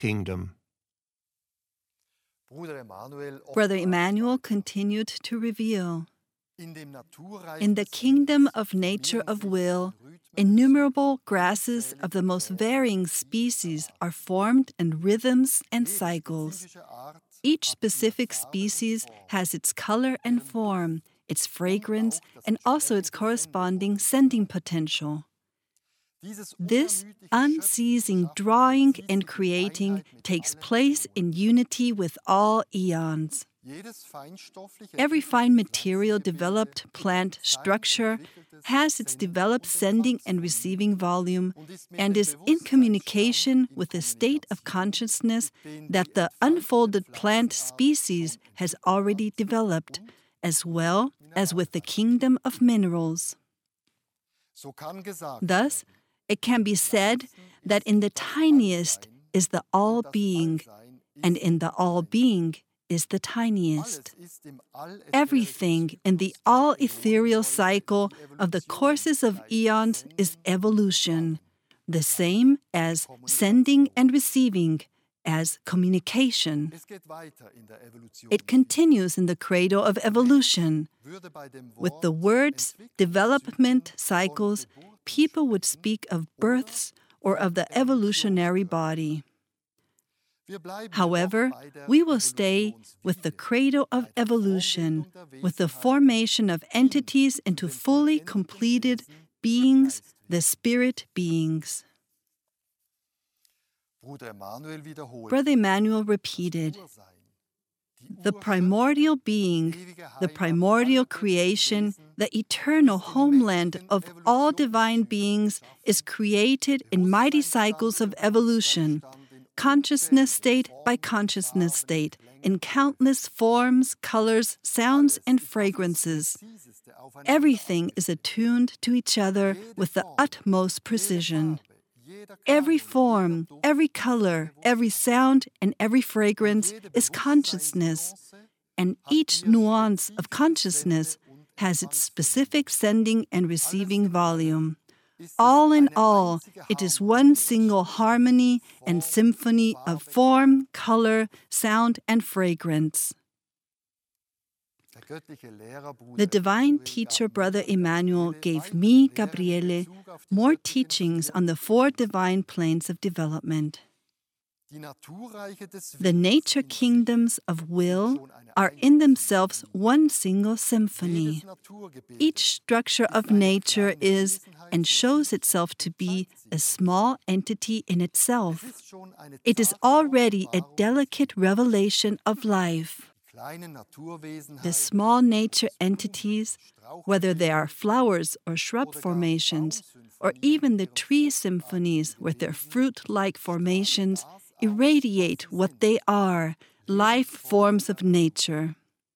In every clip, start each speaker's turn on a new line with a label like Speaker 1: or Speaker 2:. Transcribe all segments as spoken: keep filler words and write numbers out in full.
Speaker 1: kingdom.
Speaker 2: Brother Emmanuel continued to reveal, in the kingdom of nature of will, innumerable grasses of the most varying species are formed in rhythms and cycles. Each specific species has its color and form, its fragrance, and also its corresponding sending potential. This unceasing drawing and creating takes place in unity with all eons. Every fine material developed plant structure has its developed sending and receiving volume and is in communication with the state of consciousness that the unfolded plant species has already developed, as well as with the kingdom of minerals. Thus, it can be said that in the tiniest is the all-being, and in the all-being is the tiniest. Everything in the all-ethereal cycle of the courses of eons is evolution, the same as sending and receiving, as communication. It continues in the cradle of evolution. With the words development cycles, people would speak of births or of the evolutionary body. However, we will stay with the cradle of evolution, with the formation of entities into fully completed beings, the spirit beings. Brother Emmanuel repeated, the primordial being, the primordial creation, the eternal homeland of all divine beings is created in mighty cycles of evolution, consciousness state by consciousness state, in countless forms, colors, sounds, and fragrances. Everything is attuned to each other with the utmost precision. Every form, every color, every sound, and every fragrance is consciousness, and each nuance of consciousness has its specific sending and receiving volume. All in all, it is one single harmony and symphony of form, color, sound, and fragrance. The divine teacher, Brother Emmanuel, gave me, Gabriele, more teachings on the four divine planes of development. The nature kingdoms of will are in themselves one single symphony. Each structure of nature is and shows itself to be a small entity in itself. It is already a delicate revelation of life. The small nature entities, whether they are flowers or shrub formations, or even the tree symphonies with their fruit-like formations, irradiate what they are, life forms of nature.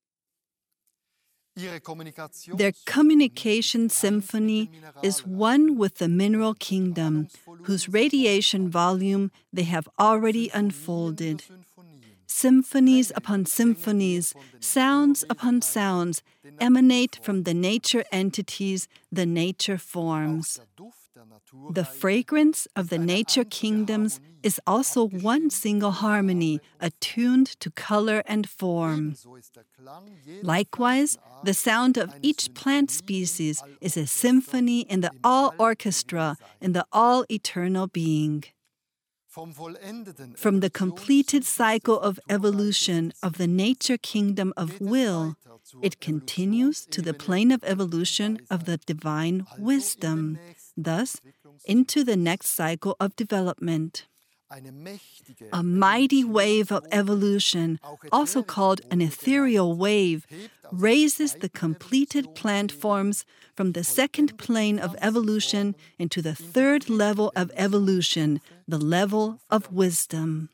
Speaker 2: Their communication symphony is one with the mineral kingdom, whose radiation volume they have already unfolded. Symphonies upon symphonies, sounds upon sounds, emanate from the nature entities, the nature forms. The fragrance of the nature kingdoms is also one single harmony, attuned to color and form. Likewise, the sound of each plant species is a symphony in the all-orchestra, in the all-eternal being. From the completed cycle of evolution of the nature kingdom of will, it continues to the plane of evolution of the divine wisdom, thus into the next cycle of development. A mighty wave of evolution, also called an ethereal wave, raises the completed plant forms from the second plane of evolution into the third level of evolution, the level of wisdom.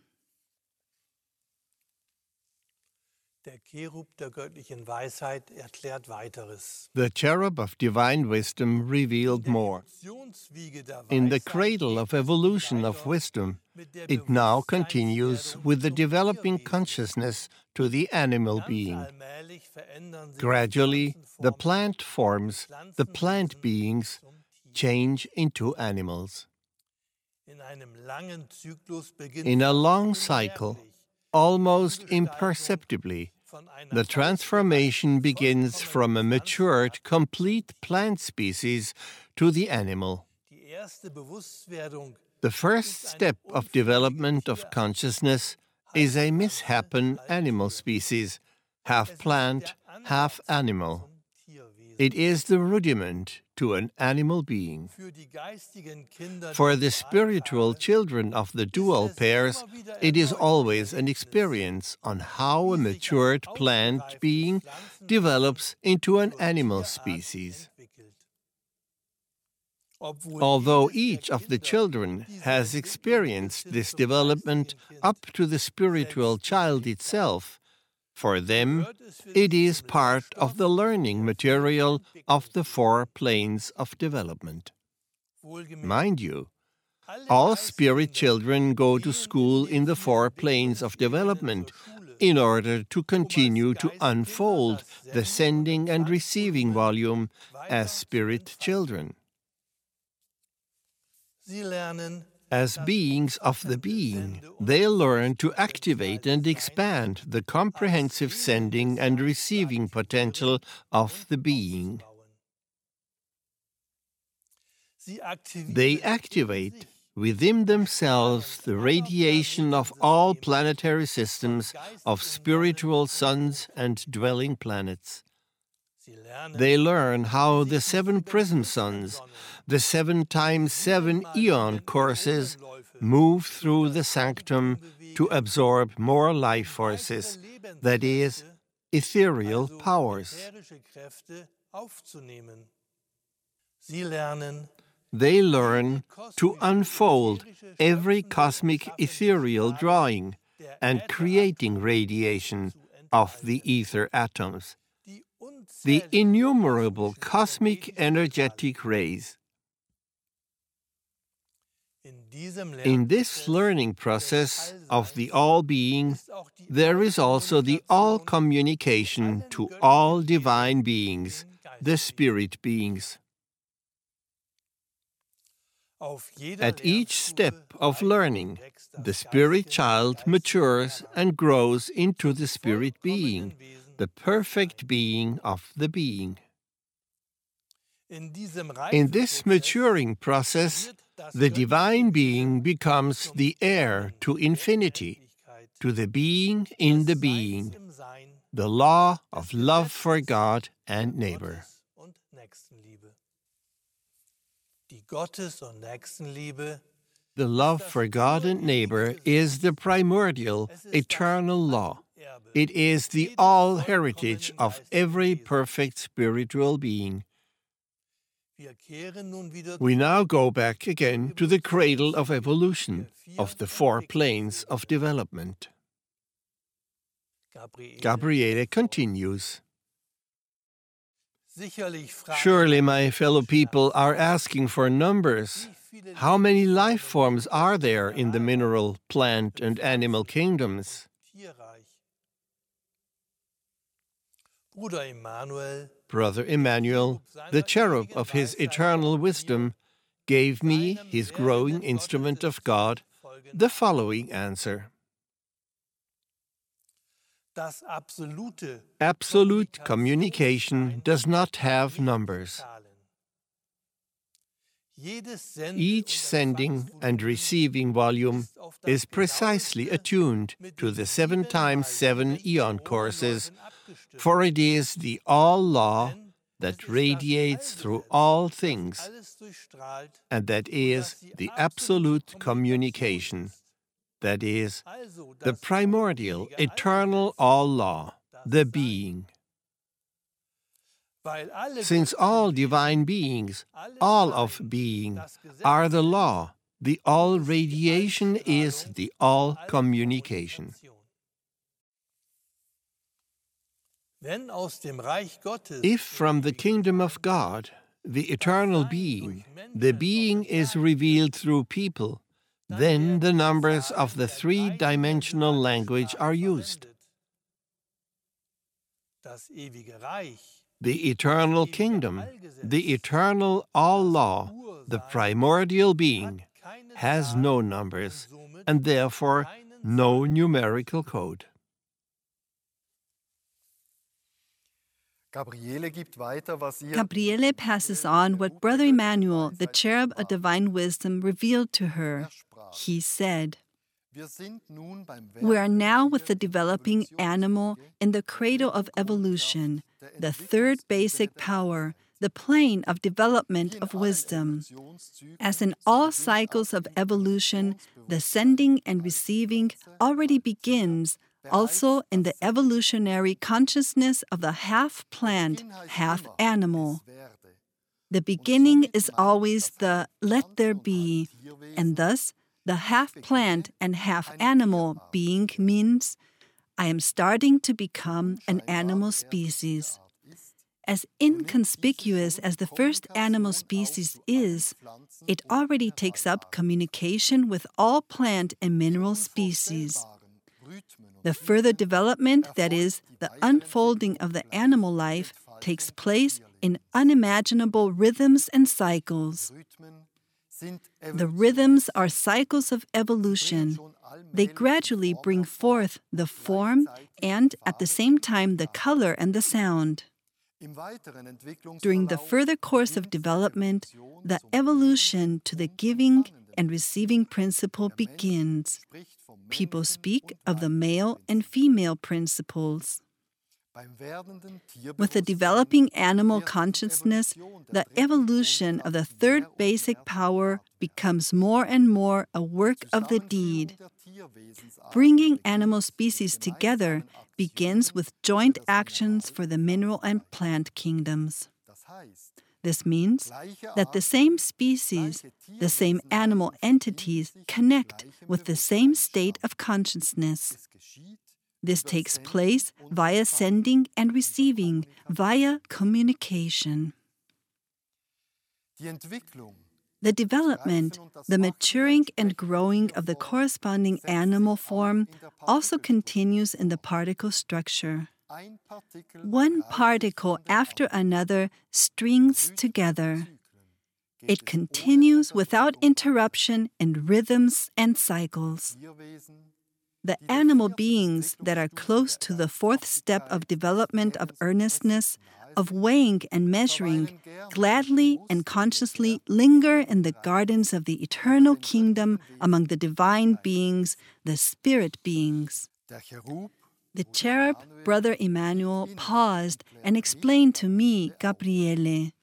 Speaker 3: Der Cherub der göttlichen Weisheit erklärt weiteres.
Speaker 1: The cherub of divine wisdom revealed more. In the cradle of evolution of wisdom, it now continues with the developing consciousness to the animal being. Gradually, the plant forms, the plant beings, change into animals. In a long cycle, almost imperceptibly, the transformation begins from a matured, complete plant species to the animal. The first step of development of consciousness is a misshapen animal species, half plant, half animal. It is the rudiment to an animal being. For the spiritual children of the dual pairs, it is always an experience on how a matured plant being develops into an animal species. Although each of the children has experienced this development up to the spiritual child itself, for them, it is part of the learning material of the four planes of development. Mind you, all spirit children go to school in the four planes of development in order to continue to unfold the sending and receiving volume as spirit children. As beings of the being, they learn to activate and expand the comprehensive sending and receiving potential of the being. They activate within themselves the radiation of all planetary systems of spiritual suns and dwelling planets. They learn how the seven prism suns, the seven times seven eon courses, move through the sanctum to absorb more life forces, that is, ethereal powers. They learn to unfold every cosmic ethereal drawing and creating radiation of the ether atoms, the innumerable cosmic energetic rays. In this learning process of the all-being, there is also the all-communication to all divine beings, the spirit beings. At each step of learning, the spirit child matures and grows into the spirit being, the perfect being of the being. In this maturing process, the divine being becomes the heir to infinity, to the being in the being, the law of love for God and neighbor. The love for God and neighbor is the primordial, eternal law. It is the all-heritage of every perfect spiritual being. We now go back again to the cradle of evolution, of the four planes of development. Gabriele continues. Surely my fellow people are asking for numbers. How many life forms are there in the mineral, plant, and animal kingdoms? Brother Emmanuel, the cherub of his eternal wisdom, gave me, his growing instrument of God, the following answer. Absolute communication does not have numbers. Each sending and receiving volume is precisely attuned to the seven times seven eon courses, for it is the all-law that radiates through all things, and that is the absolute communication, that is, the primordial, eternal all-law, the being. Since all divine beings, all of being, are the law, the all-radiation is the all-communication. If from the kingdom of God, the eternal being, the being is revealed through people, then the numbers of the three-dimensional language are used. The eternal kingdom, the eternal all-law, the primordial being, has no numbers and therefore no numerical code.
Speaker 2: Gabriele passes on what Brother Emmanuel, the cherub of divine wisdom, revealed to her. He said, "We are now with the developing animal in the cradle of evolution, the third basic power, the plane of development of wisdom. As in all cycles of evolution, the sending and receiving already begins also in the evolutionary consciousness of the half-plant, half-animal. The beginning is always the let there be, and thus the half-plant and half-animal being means I am starting to become an animal species. As inconspicuous as the first animal species is, it already takes up communication with all plant and mineral species. The further development, that is, the unfolding of the animal life, takes place in unimaginable rhythms and cycles. The rhythms are cycles of evolution. They gradually bring forth the form and, at the same time, the color and the sound. During the further course of development, the evolution to the giving and receiving principle begins. People speak of the male and female principles. With the developing animal consciousness, the evolution of the third basic power becomes more and more a work of the deed. Bringing animal species together begins with joint actions for the mineral and plant kingdoms. This means that the same species, the same animal entities connect with the same state of consciousness. This takes place via sending and receiving, via communication. The development, the maturing and growing of the corresponding animal form also continues in the particle structure. One particle after another strings together. It continues without interruption in rhythms and cycles. The animal beings that are close to the fourth step of development of earnestness, of weighing and measuring, gladly and consciously linger in the gardens of the eternal kingdom among the divine beings, the spirit beings. The cherub, Brother Emmanuel, paused and explained to me, Gabriele,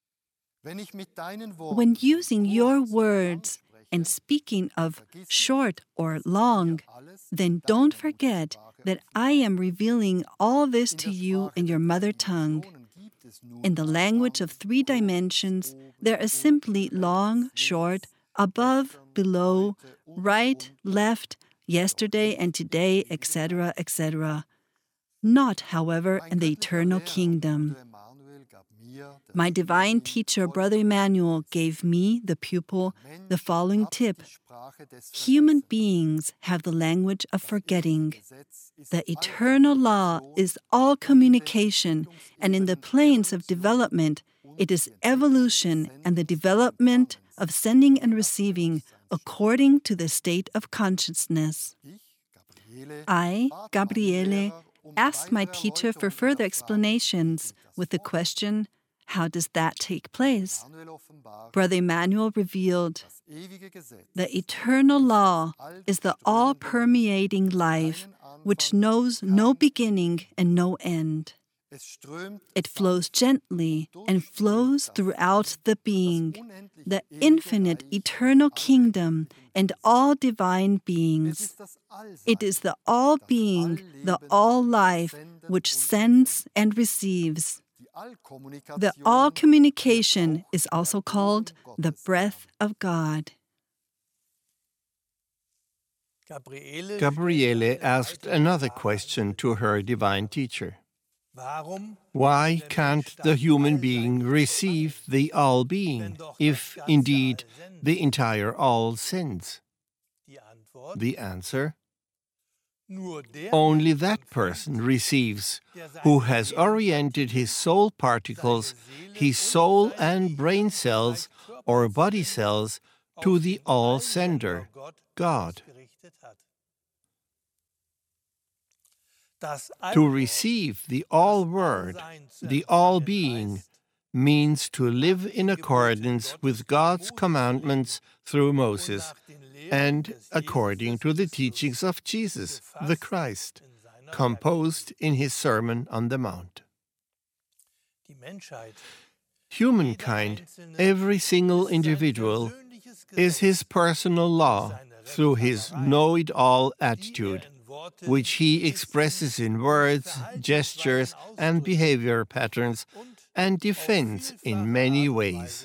Speaker 2: when using your words and speaking of short or long, then don't forget that I am revealing all this to you in your mother tongue. In the language of three dimensions, there is simply long, short, above, below, right, left, yesterday and today, et cetera, et cetera. Not, however, in the eternal kingdom. My divine teacher, Brother Emmanuel, gave me, the pupil, the following tip. Human beings have the language of forgetting. The eternal law is all communication, and in the planes of development, it is evolution and the development of sending and receiving according to the state of consciousness. I, Gabriele, asked my teacher for further explanations with the question, how does that take place? Brother Emmanuel revealed, the eternal law is the all-permeating life which knows no beginning and no end. It flows gently and flows throughout the being, the infinite eternal kingdom and all divine beings. It is the all-being, the all-life, which sends and receives. The all-communication is also called the breath of God.
Speaker 1: Gabriele asked another question to her divine teacher. Why can't the human being receive the all-being, if indeed the entire all sends? The answer? Only that person receives who has oriented his soul particles, his soul and brain cells or body cells, to the all-sender, God. To receive the all-word, the all-being, means to live in accordance with God's commandments through Moses and according to the teachings of Jesus, the Christ, composed in his Sermon on the Mount. Humankind, every single individual, is his personal law through his know-it-all attitude, which he expresses in words, gestures, and behavior patterns, and defends in many ways.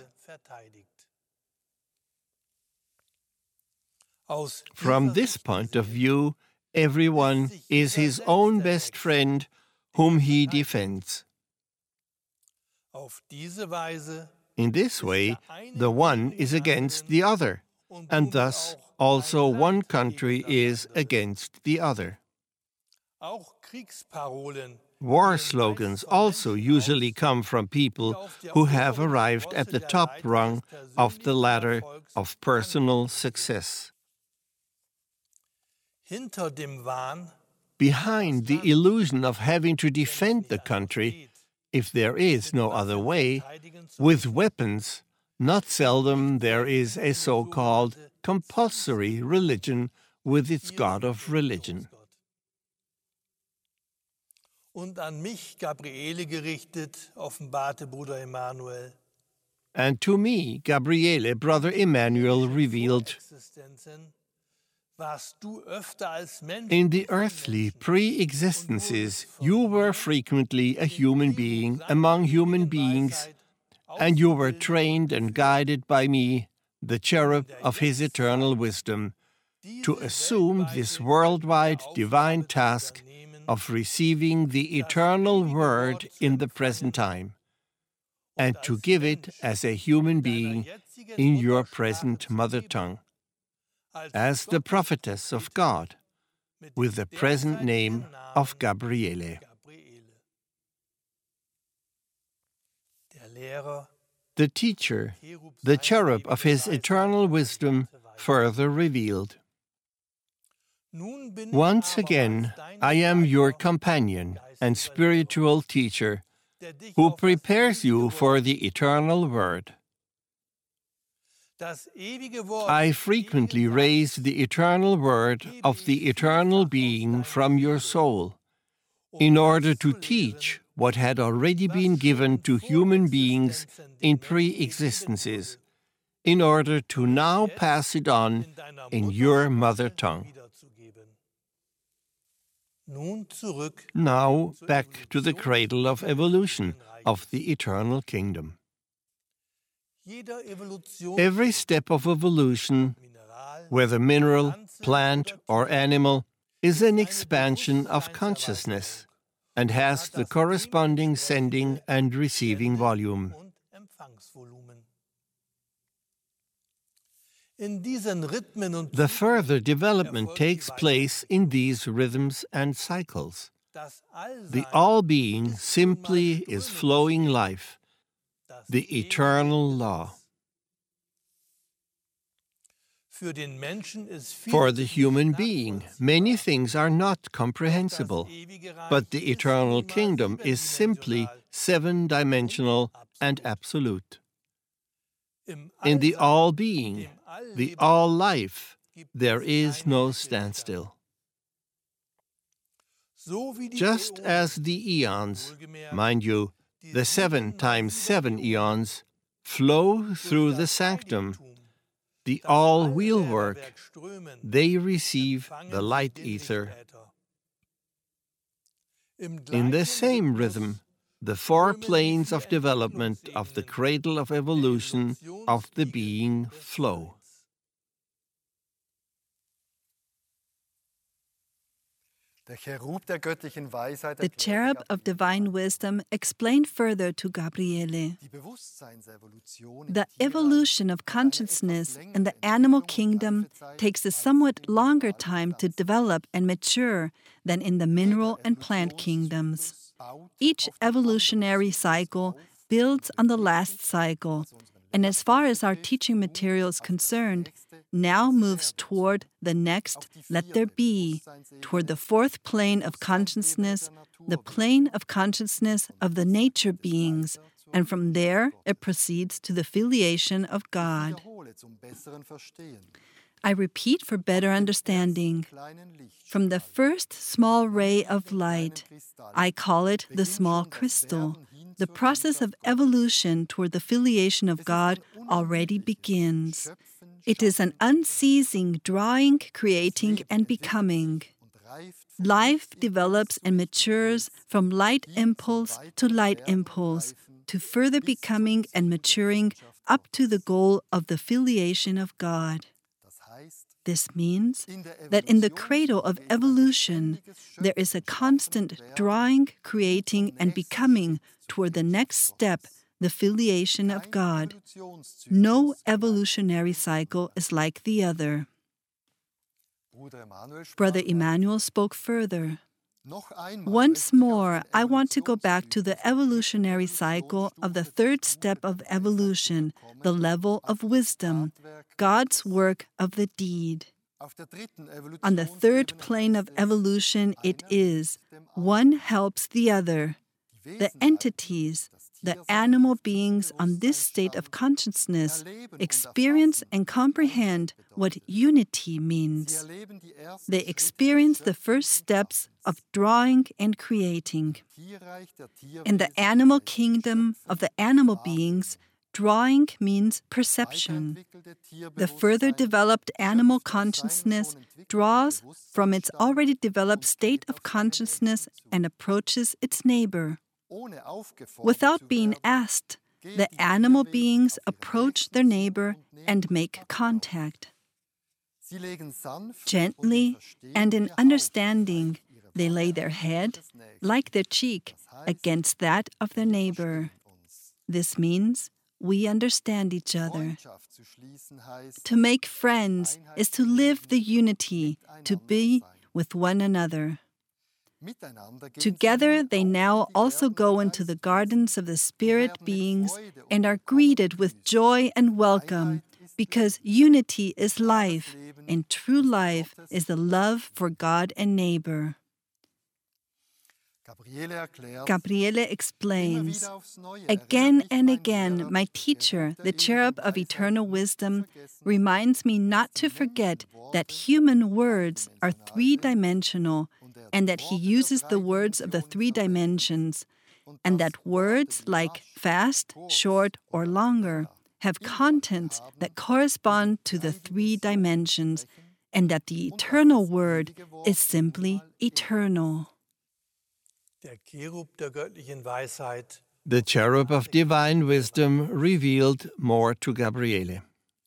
Speaker 1: From this point of view, everyone is his own best friend whom he defends. In this way, the one is against the other, and thus also one country is against the other. War slogans also usually come from people who have arrived at the top rung of the ladder of personal success. Behind the illusion of having to defend the country, if there is no other way, with weapons, not seldom there is a so-called compulsory religion with its God of religion.
Speaker 3: Und an mich, Gabriele, gerichtet, offenbarte Bruder Emanuel.
Speaker 1: And to me, Gabriele, Brother Emmanuel, revealed, in the earthly pre-existences, you were frequently a human being among human beings, and you were trained and guided by me, the cherub of his eternal wisdom, to assume this worldwide divine task of receiving the eternal word in the present time, and to give it as a human being in your present mother tongue, as the prophetess of God, with the present name of Gabriele. The teacher, the cherub of his eternal wisdom, further revealed, once again, I am your companion and spiritual teacher, who prepares you for the eternal word. I frequently raise the eternal word of the eternal being from your soul, in order to teach what had already been given to human beings in pre-existences, in order to now pass it on in your mother tongue. Now back to the cradle of evolution of the eternal kingdom. Every step of evolution, whether mineral, plant, or animal, is an expansion of consciousness and has the corresponding sending and receiving volume. The further development takes place in these rhythms and cycles. The all-being simply is flowing life, the eternal law. For the human being, many things are not comprehensible, but the eternal kingdom is simply seven-dimensional and absolute. In the all-being, the all-life, there is no standstill. Just as the eons, mind you, the seven times seven eons, flow through the sanctum, the all-wheelwork, they receive the light ether. In the same rhythm, the four planes of development of the cradle of evolution of the being flow.
Speaker 2: The cherub of divine wisdom explained further to Gabriele. The evolution of consciousness in the animal kingdom takes a somewhat longer time to develop and mature than in the mineral and plant kingdoms. Each evolutionary cycle builds on the last cycle, and as far as our teaching material is concerned, now moves toward the next let there be, toward the fourth plane of consciousness, the plane of consciousness of the nature beings, and from there it proceeds to the filiation of God. I repeat for better understanding. From the first small ray of light, I call it the small crystal, the process of evolution toward the filiation of God already begins. It is an unceasing drawing, creating, and becoming. Life develops and matures from light impulse to light impulse, to further becoming and maturing up to the goal of the filiation of God. This means that in the cradle of evolution, there is a constant drawing, creating, and becoming toward the next step, the filiation of God. No evolutionary cycle is like the other. Brother Emmanuel spoke further. Once more, I want to go back to the evolutionary cycle of the third step of evolution, the level of wisdom, God's work of the deed. On the third plane of evolution, it is, one helps the other. The entities, the animal beings on this state of consciousness experience and comprehend what unity means. They experience the first steps of drawing and creating. In the animal kingdom of the animal beings, drawing means perception. The further developed animal consciousness draws from its already developed state of consciousness and approaches its neighbor. Without being asked, the animal beings approach their neighbor and make contact. Gently and in understanding, they lay their head, like their cheek, against that of their neighbor. This means we understand each other. To make friends is to live the unity, to be with one another. Together they now also go into the gardens of the spirit beings and are greeted with joy and welcome, because unity is life, and true life is the love for God and neighbor. Gabriele explains, again and again, my teacher, the cherub of eternal wisdom, reminds me not to forget that human words are three-dimensional, and that he uses the words of the three dimensions, and that words like fast, short, or longer have contents that correspond to the three dimensions, and that the eternal word is simply eternal.
Speaker 1: The cherub of divine wisdom revealed more to Gabriele.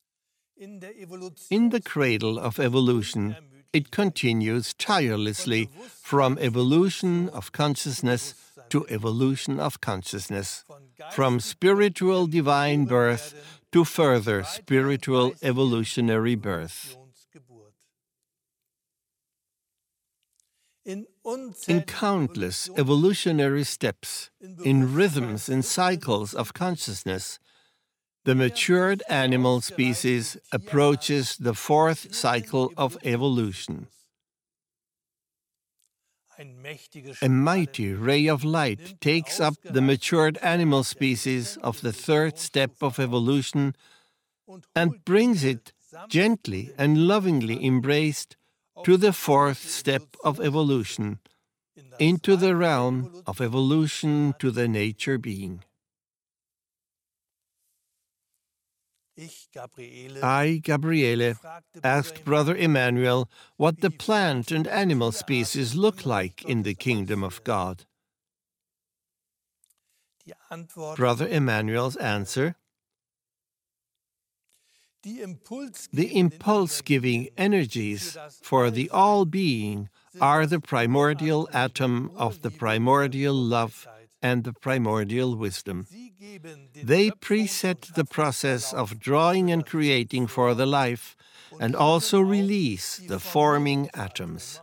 Speaker 1: In the cradle of evolution, it continues tirelessly from evolution of consciousness to evolution of consciousness, from spiritual divine birth to further spiritual evolutionary birth. In countless evolutionary steps, in rhythms and cycles of consciousness, the matured animal species approaches the fourth cycle of evolution. A mighty ray of light takes up the matured animal species of the third step of evolution and brings it, gently and lovingly embraced, to the fourth step of evolution, into the realm of evolution to the nature being. I, Gabriele, asked Brother Emmanuel what the plant and animal species look like in the kingdom of God. Brother Emmanuel's answer: the impulse-giving energies for the all-being are the primordial atom of the primordial love and the primordial wisdom. They preset the process of drawing and creating for the life, and also release the forming atoms.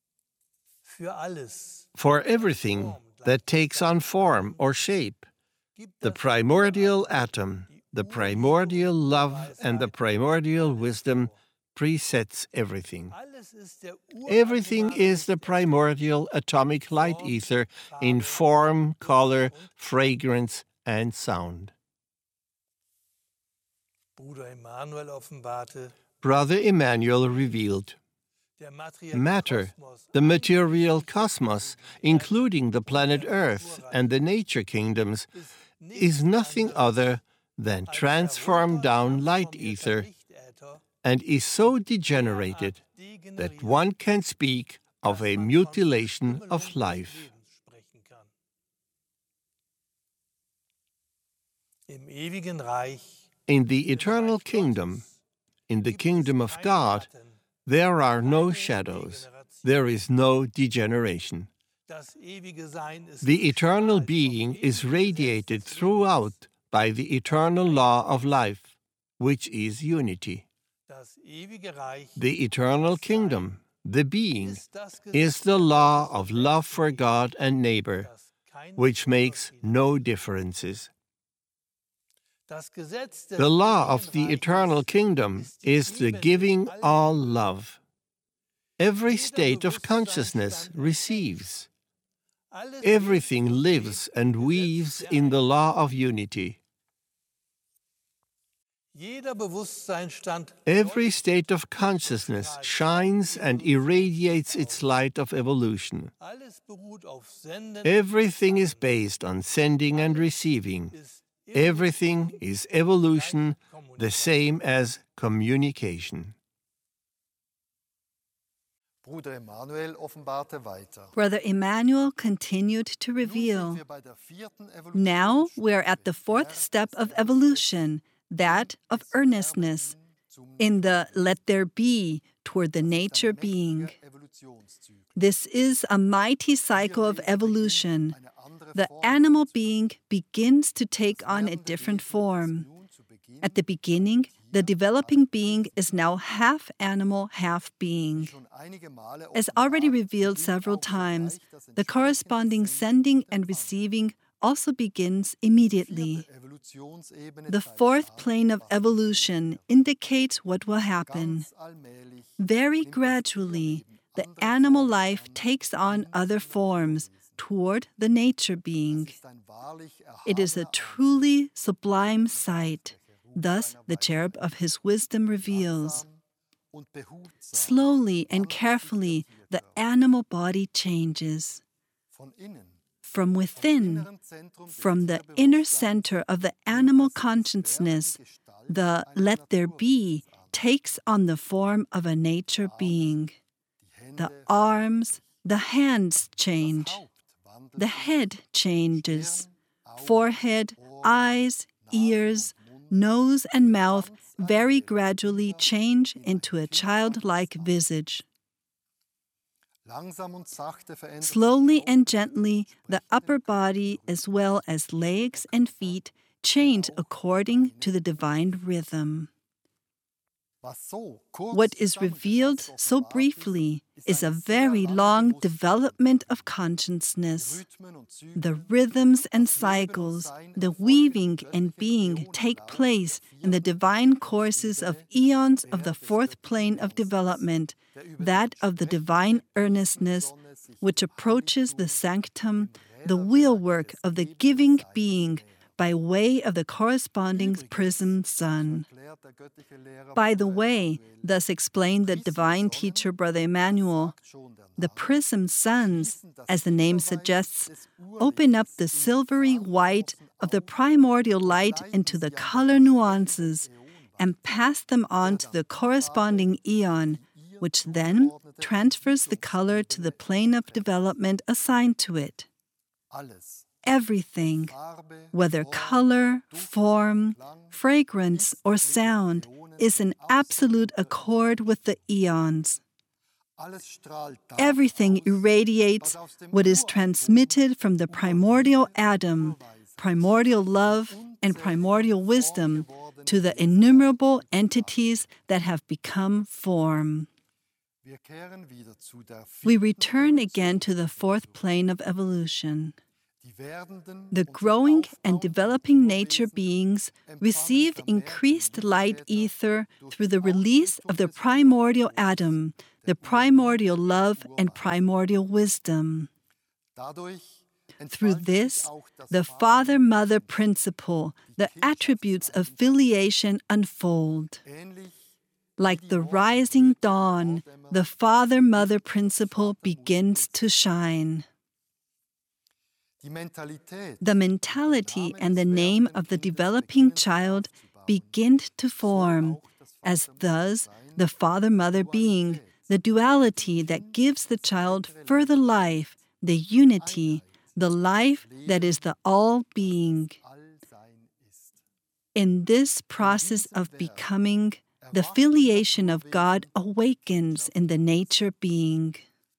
Speaker 1: For everything that takes on form or shape, The primordial atom, the primordial love, and the primordial wisdom presets everything. Everything is the primordial atomic light ether in form, color, fragrance, and sound. Brother Emmanuel revealed, matter, the material cosmos, including the planet Earth and the nature kingdoms, is nothing other than transformed down light ether, and is so degenerated that one can speak of a mutilation of life. In the eternal kingdom, in the kingdom of God, there are no shadows, there is no degeneration. The eternal being is radiated throughout by the eternal law of life, which is unity. The eternal kingdom, the being, is the law of love for God and neighbor, which makes no differences. The law of the eternal kingdom is the giving all love. Every state of consciousness receives. Everything lives and weaves in the law of unity. Every state of consciousness shines and irradiates its light of evolution. Everything is based on sending and receiving. Everything is evolution, the same as communication.
Speaker 2: Brother Emmanuel continued to reveal. Now we are at the fourth step of evolution, that of earnestness, in the let there be toward the nature being. This is a mighty cycle of evolution. The animal being begins to take on a different form. At the beginning, the developing being is now half animal, half being. As already revealed several times, the corresponding sending and receiving also begins immediately. The fourth plane of evolution indicates what will happen. Very gradually, the animal life takes on other forms toward the nature being. It is a truly sublime sight. Thus, the cherub of his wisdom reveals. Slowly and carefully, the animal body changes. From within, from the inner center of the animal consciousness, the let there be takes on the form of a nature being. The arms, the hands change. The head changes. Forehead, eyes, ears, nose and mouth very gradually change into a childlike visage. Slowly and gently, the upper body as well as legs and feet change according to the divine rhythm. What is revealed so briefly is a very long development of consciousness. The rhythms and cycles, the weaving and being take place in the divine courses of eons of the fourth plane of development, that of the divine earnestness, which approaches the sanctum, the wheelwork of the giving being, by way of the corresponding prism sun. By the way, thus explained the divine teacher, Brother Emmanuel, the prism suns, as the name suggests, open up the silvery white of the primordial light into the color nuances and pass them on to the corresponding eon, which then transfers the color to the plane of development assigned to it. Everything, whether color, form, fragrance, or sound, is in absolute accord with the eons. Everything irradiates what is transmitted from the primordial atom, primordial love, and primordial wisdom to the innumerable entities that have become form. We return again to the fourth plane of evolution. The growing and developing nature beings receive increased light ether through the release of the primordial atom, the primordial love and primordial wisdom. Through this, the father-mother principle, the attributes of filiation unfold. Like the rising dawn, the father-mother principle begins to shine. The mentality and the name of the developing child begin to form, as thus the father-mother being, the duality that gives the child further life, the unity, the life that is the all-being. In this process of becoming, the filiation of God awakens in the nature being.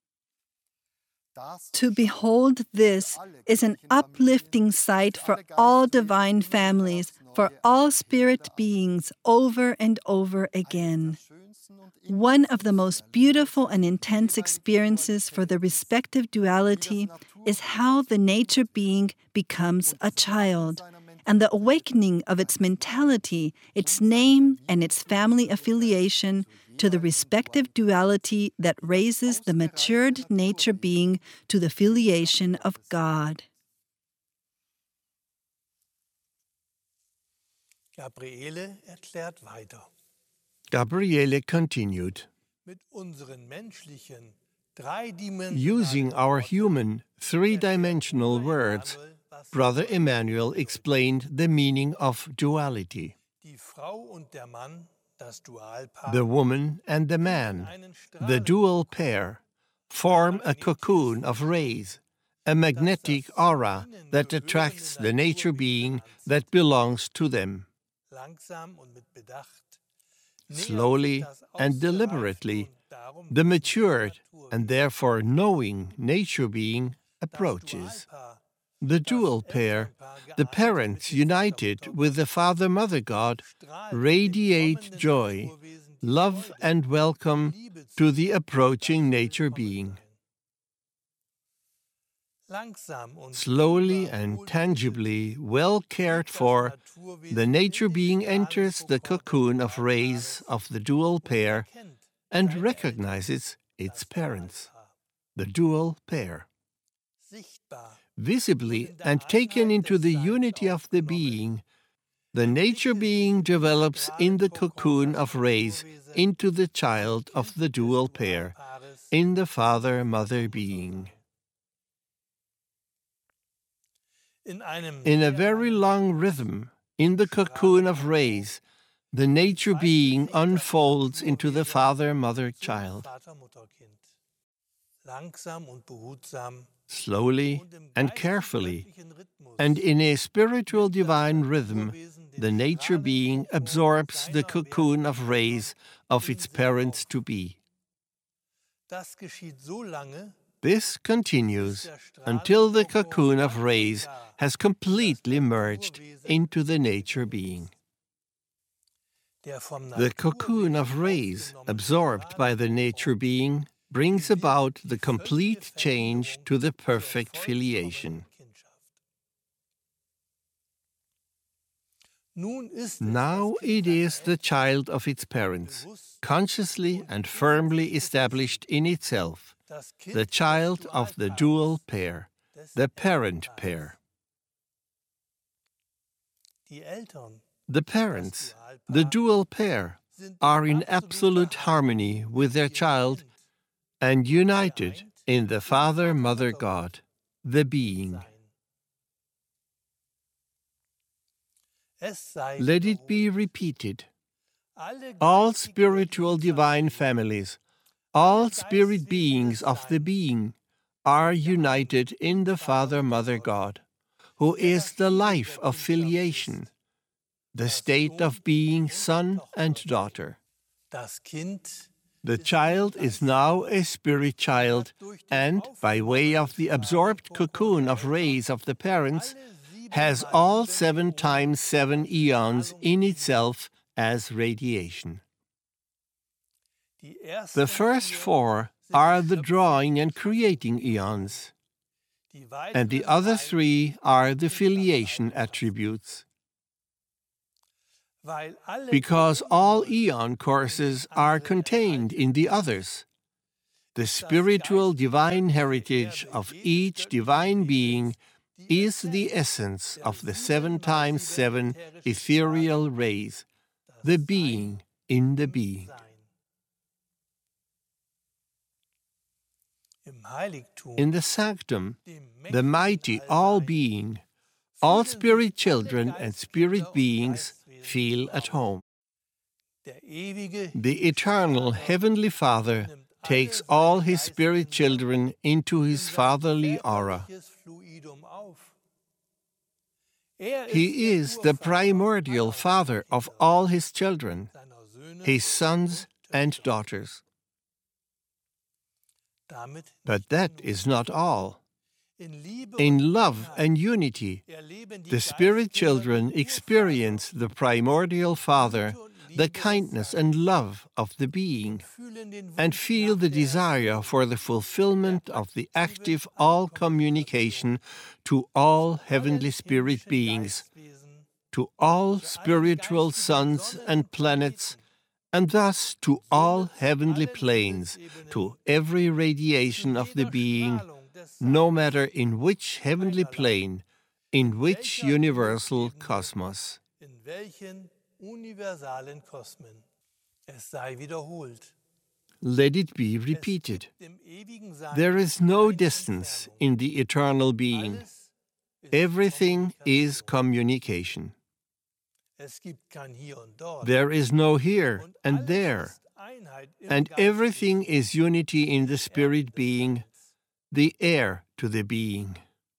Speaker 2: To behold this is an uplifting sight for all divine families, for all spirit beings over and over again. One of the most beautiful and intense experiences for the respective duality is how the nature being becomes a child, and the awakening of its mentality, its name, and its family affiliation to the respective duality that raises the matured nature being to the filiation of God.
Speaker 3: Gabriele erklärt weiter.
Speaker 1: Gabriele continued.
Speaker 3: Mit unseren menschlichen, dreidimensionalen
Speaker 1: Using our human, three-dimensional words, Brother Emmanuel explained the meaning of duality.
Speaker 3: Die Frau und der Mann, das Dualpaar,
Speaker 1: The woman and the man, the dual pair, form a cocoon of rays, a magnetic aura that attracts the nature being that belongs to them.
Speaker 3: langsam und mit Bedacht,
Speaker 1: Slowly and deliberately, the matured and therefore knowing nature being approaches. The dual pair, the parents united with the Father-Mother God, radiate joy, love and welcome to the approaching nature being. Slowly and tangibly, well cared for, the nature being enters the cocoon of rays of the dual pair and recognizes its parents, the dual pair. Visibly and taken into the unity of the being, the nature being develops in the cocoon of rays into the child of the dual pair, in the Father-Mother being. In a very long rhythm, in the cocoon of rays, the nature being unfolds into the Father-Mother child. Slowly and carefully, and in a spiritual divine rhythm, the nature being absorbs the cocoon of rays of its parents to be. This continues until the cocoon of rays has completely merged into the nature being. The cocoon of rays, absorbed by the nature being, brings about the complete change to the perfect filiation. Now it is the child of its parents, consciously and firmly established in itself, the child of the dual pair, the parent pair. The parents, the dual pair, are in absolute harmony with their child and united in the Father-Mother God, the being. Let it be repeated. All spiritual divine families, all spirit beings of the being, are united in the Father-Mother God, who is the life of filiation, the state of being son and daughter. The child is now a spirit child, and, by way of the absorbed cocoon of rays of the parents, has all seven times seven eons in itself as radiation. The first four are the drawing and creating eons. and the other three are the filiation attributes. Because all eon courses are contained in the others, the spiritual divine heritage of each divine being is the essence of the seven times seven ethereal rays, the being in the being. In the sanctum, the mighty all-being, all spirit children and spirit beings feel at home. The eternal Heavenly Father takes all his spirit children into his fatherly aura. He is the primordial Father of all his children, his sons and daughters. But that is not all. In love and unity, the spirit children experience the primordial Father, the kindness and love of the being, and feel the desire for the fulfillment of the active all-communication to all heavenly spirit beings, to all spiritual suns and planets, and thus to all heavenly planes, to every radiation of the being, no matter in which heavenly plane, in which universal cosmos. Let it be repeated. There is no distance in the eternal being. Everything is communication. There is no here and there, and everything is unity in the spirit being, the heir to the being.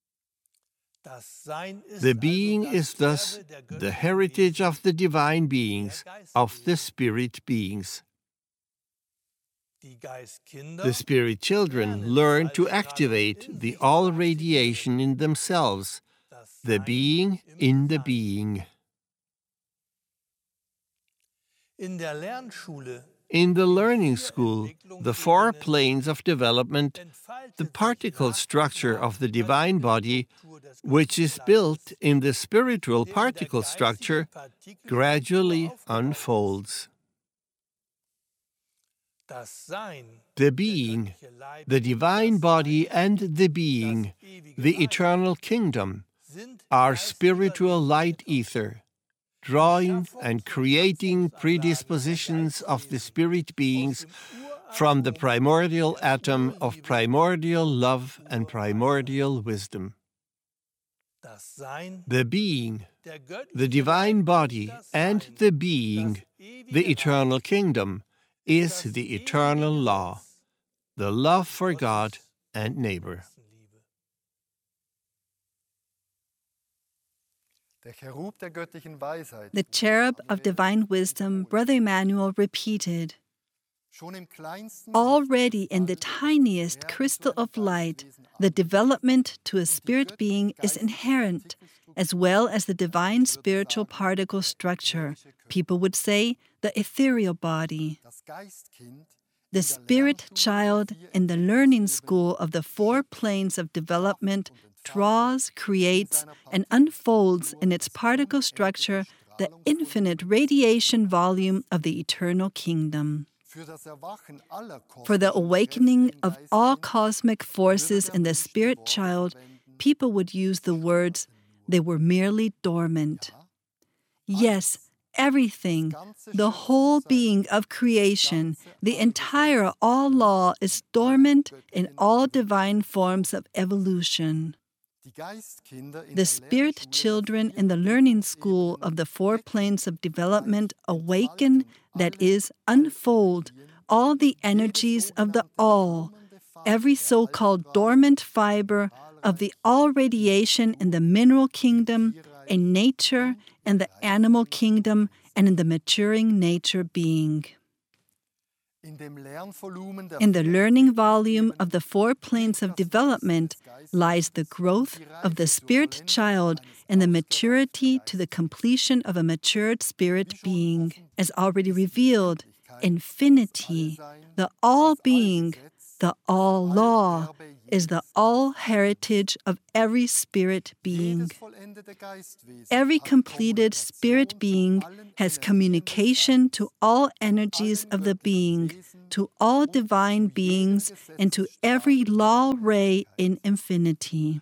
Speaker 1: The being is thus the heritage of the divine beings, of the spirit beings. The spirit children learn to activate the all radiation in themselves, the being in the being. In the learning school, the four planes of development, the particle structure of the divine body, which is built in the spiritual particle structure, gradually unfolds. The being, the divine body and the being, the eternal kingdom, are spiritual light ether, drawing and creating predispositions of the spirit beings from the primordial atom of primordial love and primordial wisdom. The being, the divine body, and the being, the eternal kingdom, is the eternal law, the love for God and neighbor.
Speaker 2: The cherub of divine wisdom, Brother Emmanuel repeated, already in the tiniest crystal of light, the development to a spirit being is inherent, as well as the divine spiritual particle structure. People would say the ethereal body. The spirit child in the learning school of the four planes of development draws, creates, and unfolds in its particle structure the infinite radiation volume of the eternal kingdom. For the awakening of all cosmic forces in the spirit child, people would use the words, they were merely dormant. Yes, everything, the whole being of creation, the entire all law is dormant in all divine forms of evolution. The spirit children in the learning school of the four planes of development awaken, that is, unfold, all the energies of the all, every so-called dormant fiber of the all radiation in the mineral kingdom, in nature, in the animal kingdom, and in the maturing nature being. In the learning volume of the four planes of development lies the growth of the spirit child and the maturity to the completion of a matured spirit being. As already revealed, infinity, the all-being, the all-law, is the all-heritage of every spirit being. Every completed spirit being has communication to all energies of the being, to all divine beings, and to every law ray in infinity.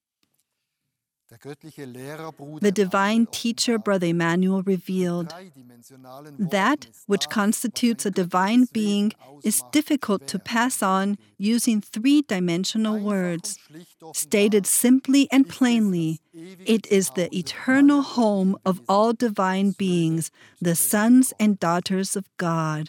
Speaker 2: The divine teacher, Brother Emmanuel, revealed, that which constitutes a divine being is difficult to pass on using three-dimensional words. Stated simply and plainly, it is the eternal home of all divine beings, the sons and daughters of God.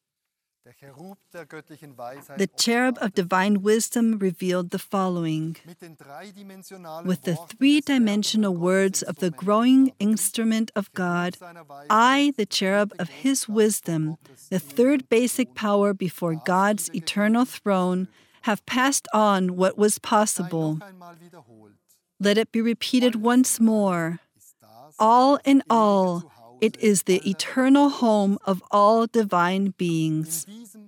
Speaker 2: The cherub of divine wisdom revealed the following. With the three-dimensional words of the growing instrument of God, I, the cherub of His wisdom, the third basic power before God's eternal throne, have passed on what was possible. Let it be repeated once more. All in all, it is the eternal home of all divine beings.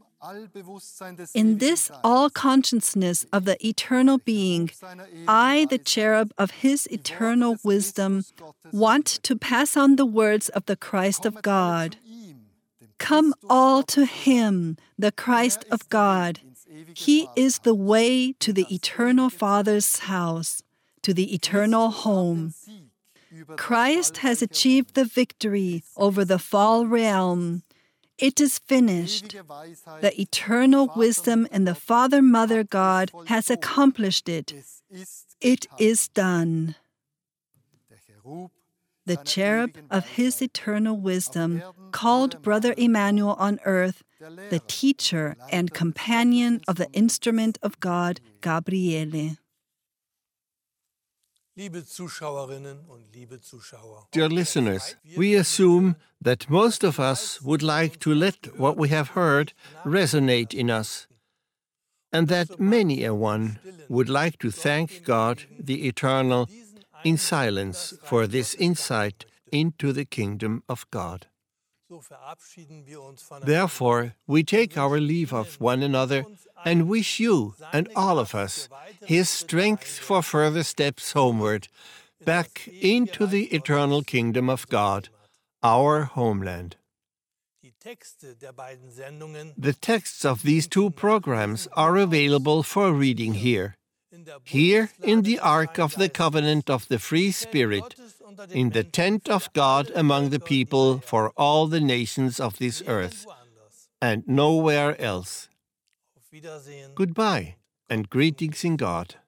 Speaker 2: In this all-consciousness of the eternal being, I, the cherub of His eternal wisdom, want to pass on the words of the Christ of God. Come all to Him, the Christ of God. He is the way to the eternal Father's house, to the eternal home. Christ has achieved the victory over the fall realm. It is finished. The eternal wisdom and the Father, Mother, God has accomplished it. It is done. The cherub of His eternal wisdom called Brother Emmanuel on earth the teacher and companion of the instrument of God, Gabriele.
Speaker 1: Dear listeners, we assume that most of us would like to let what we have heard resonate in us, and that many a one would like to thank God, the Eternal, in silence for this insight into the kingdom of God. Therefore, we take our leave of one another and wish you and all of us His strength for further steps homeward, back into the eternal kingdom of God, our homeland. The texts of these two programs are available for reading here. Here in the Ark of the Covenant of the Free Spirit, in the tent of God among the people for all the nations of this earth, and nowhere else. Goodbye, and greetings in God.